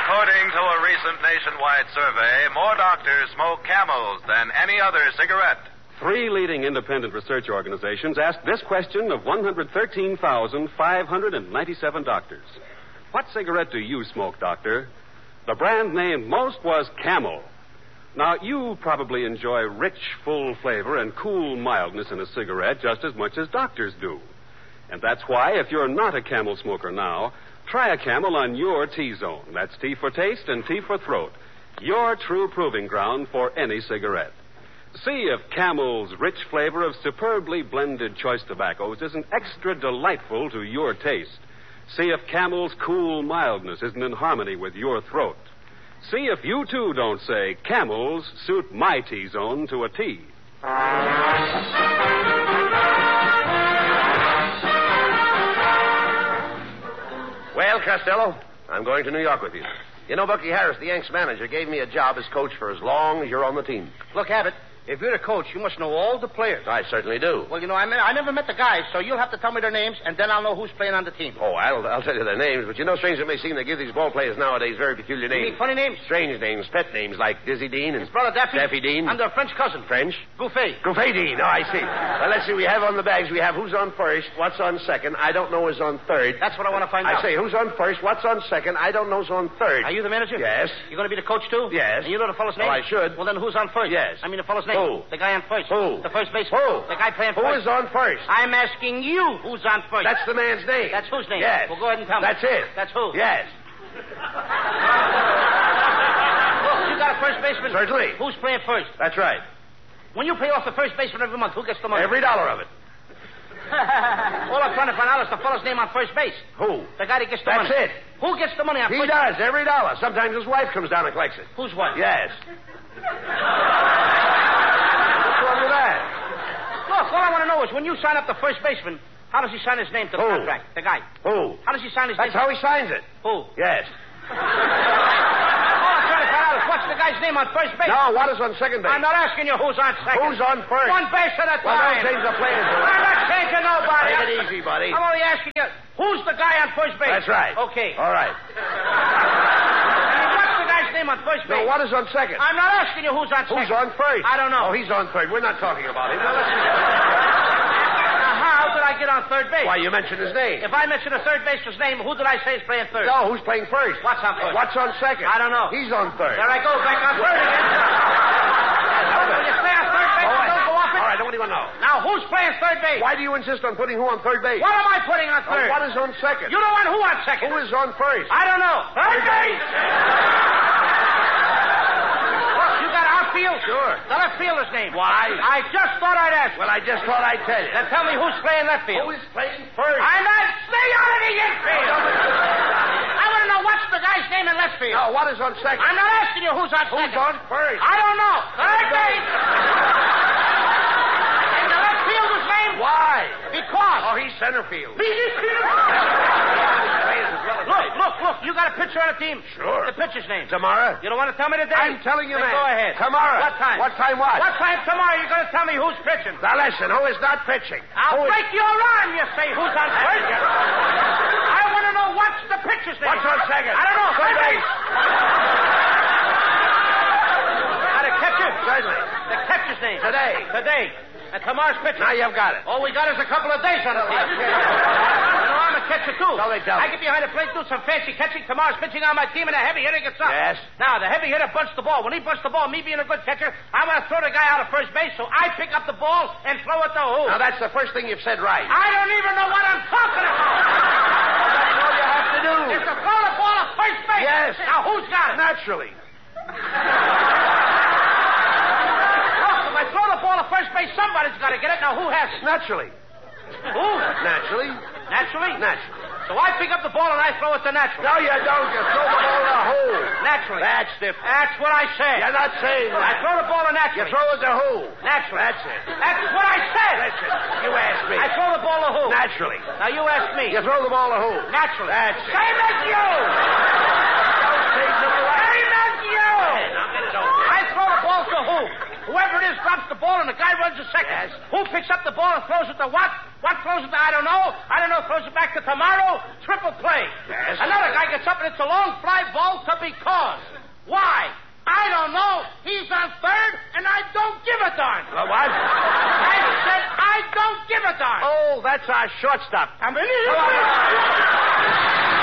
According to a recent nationwide survey, more doctors smoke Camels than any other cigarette. 3 leading independent research organizations asked this question of 113,597 doctors. What cigarette do you smoke, doctor? The brand named most was Camel. Now, you probably enjoy rich, full flavor and cool mildness in a cigarette just as much as doctors do. And that's why, if you're not a Camel smoker now, try a Camel on your T-Zone. That's T for taste and T for throat. Your true proving ground for any cigarette. See if Camel's rich flavor of superbly blended choice tobaccos isn't extra delightful to your taste. See if Camel's cool mildness isn't in harmony with your throat. See if you, too, don't say, Camels suit my T-Zone to a T. Well, Costello, I'm going to New York with you. You know, Bucky Harris, the Yanks manager, gave me a job as coach for as long as you're on the team. Look, Abbott, if you're the coach, you must know all the players. I certainly do. Well, I never met the guys, so you'll have to tell me their names, and then I'll know who's playing on the team. Oh, I'll tell you their names, but strange it may seem they give these ball players nowadays very peculiar names. You mean funny names? Strange names, pet names like Dizzy Dean and his brother Daffy. Daffy Dean. And their French cousin. French? Gouffet. Gouffet Dean. Oh, I see. Well, let's see. We have on the bags, we have who's on first, what's on second, I don't know who's on third. That's what I want to find out. I say, who's on first, what's on second, I don't know who's on third. Are you the manager? Yes. You're going to be the coach, too? Yes. And you know the fellow's name? Oh, I should. Well, then who's on first? Yes. I mean the fellow's name. Who? The guy on first. Who? The first baseman. Who? The guy playing first. Who is on first? I'm asking you who's on first. That's the man's name. That's whose name? Yes. Well, go ahead and tell me. That's it. That's who? Yes. Look, you got a first baseman. Certainly. Who's playing first? That's right. When you pay off the first baseman every month, who gets the money? Every dollar of it. All I'm trying to find out is the fellow's name on first base. Who? The guy that gets the money. That's it. Who gets the money on He first does, every dollar. Sometimes his wife comes down and collects it. Whose wife? Yes. What's wrong with that? Look, all I want to know is when you sign up the first baseman, how does he sign his name to the Who? contract? The guy. Who? How does he sign his That's name? how he signs it. Who? Yes. All I'm trying to find out is what's the guy's name on first base? No, what is on second base? I'm not asking you who's on second. Who's on first? One base at a time. Well, don't change the players. I'm not changing nobody. Take it easy, buddy. I'm only asking you, who's the guy on first base? That's right. Okay. All right. What's the guy's name on first base? No, what is on second? I'm not asking you who's on second. Who's on first? I don't know. Oh, he's on third. We're not talking about him. Now, listen. How did I get on third base? Why, you mentioned his name. If I mention a third baseman's name, who did I say is playing third? No, who's playing first? What's on first? What's on second? I don't know. He's on third. There I go, back on third again. Will you stay on third base and don't go off it? All right, I don't even know. Now, who's playing third base? Why do you insist on putting who on third base? What am I putting on third? What is on second? You don't want who on second? Who is on first? I don't know. Third base! Look, you got outfield? Sure. The left fielder's name. Why? I just thought I'd ask. Well, I just thought I'd tell you. Then tell me who's playing left field. Who is playing first? I'm not. Stay out of the infield. I want to know what's the guy's name in left field. No, what is on second? I'm not asking you who's on second. Who's on first? I don't know. Third base. And the left fielder's name? Why? Because. Oh, he's center field. Look, you got a pitcher on the team? Sure. The pitcher's name? Tomorrow? You don't want to tell me today? I'm telling you, then man. Go ahead. Tomorrow. What time? What time what? What time tomorrow you're going to tell me who's pitching? Now, listen, who is not pitching? I'll Who is- break your arm, you say. Who's on first? I want to know what's the pitcher's name. What's on second? I don't know. Third Third base. Now, the catcher? Certainly. The catcher's name? Today. And tomorrow's pitcher? Now you've got it. All we got is a couple of days on the field. You know, I'm a catcher, too. So they tell me. I get behind the plate, do some fancy catching. Tomorrow's pitching on my team, and a heavy hitter gets up. Yes. Now, the heavy hitter bunts the ball. When he bunts the ball, me being a good catcher, I want to throw the guy out of first base, so I pick up the ball and throw it to who? Now, that's the first thing you've said right. I don't even know what I'm talking about. That's all you have to do. It's to throw the ball at first base. Yes. Now, who's got it? Naturally. Look, if I throw the ball at first base, somebody's got to get it. Now, who has it? Naturally. Who? Naturally. Naturally? Naturally. So I pick up the ball and I throw it to Natural. No, you don't. You throw the ball in a hole. Naturally. That's different. That's what I said. You're not saying I that. throw the ball to You Naturally. throw it to who? Naturally. That's it. That's what I said. Listen, you asked me. I throw the ball to who? Naturally. Now you ask me. You throw the ball to who? Naturally. That's it. Same as you. Don't say to the right. Same as you. Now get it over. I throw the ball to who? Whoever it is drops the ball and the guy runs to second. Yes. Who picks up the ball and throws it to what? What throws it to? I don't know. Throws it back to tomorrow. Triple play. Yes. Another guy gets up and it's a long fly ball to because. Why? I don't know. He's on third, and I don't give a darn. What? I said I don't give a darn. Oh, that's our shortstop. I'm in Come on.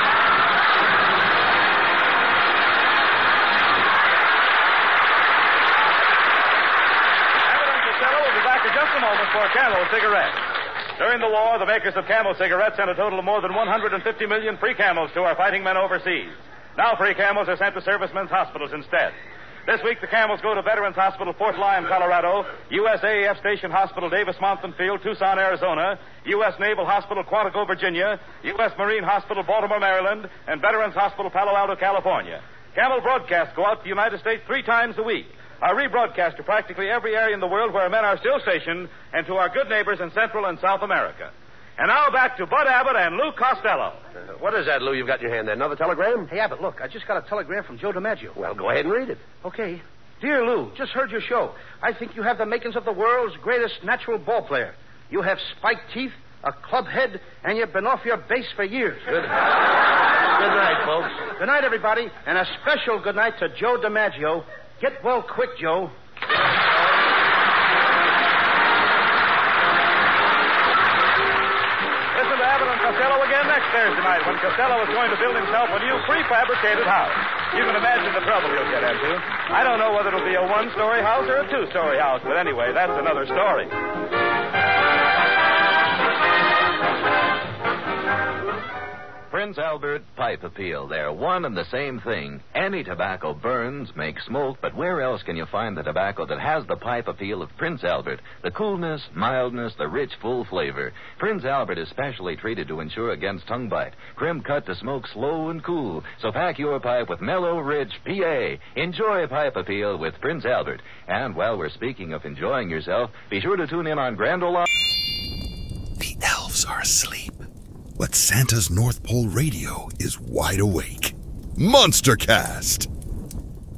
Just a moment for Camel cigarettes. During the war, the makers of Camel cigarettes sent a total of more than 150 million free Camels to our fighting men overseas. Now free Camels are sent to servicemen's hospitals instead. This week, the Camels go to Veterans Hospital, Fort Lyon, Colorado, USAF Station Hospital, Davis-Monthan Field, Tucson, Arizona, U.S. Naval Hospital, Quantico, Virginia, U.S. Marine Hospital, Baltimore, Maryland, and Veterans Hospital, Palo Alto, California. Camel broadcasts go out to the United States 3 times a week. Are rebroadcast to practically every area in the world where men are still stationed, and to our good neighbors in Central and South America. And now back to Bud Abbott and Lou Costello. What is that, Lou, you've got in your hand there? Another telegram? Hey, Abbott, look, I just got a telegram from Joe DiMaggio. Well, go ahead and read it. Okay. Dear Lou, just heard your show. I think you have the makings of the world's greatest natural ball player. You have spiked teeth, a club head, and you've been off your base for years. Good night, folks. Good night, everybody, and a special good night to Joe DiMaggio. Get well quick, Joe. Listen to Abbott and Costello again next Thursday night when Costello is going to build himself a new prefabricated house. You can imagine the trouble he'll get into. I don't know whether it'll be a 1-story house or a 2-story house, but anyway, that's another story. Prince Albert Pipe Appeal. They're one and the same thing. Any tobacco burns, makes smoke, but where else can you find the tobacco that has the pipe appeal of Prince Albert? The coolness, mildness, the rich, full flavor. Prince Albert is specially treated to ensure against tongue bite. Trim cut to smoke slow and cool. So pack your pipe with mellow, rich PA. Enjoy Pipe Appeal with Prince Albert. And while we're speaking of enjoying yourself, be sure to tune in on Grand Ole Opry. The elves are asleep, but Santa's North Pole radio is wide awake. Monstercast.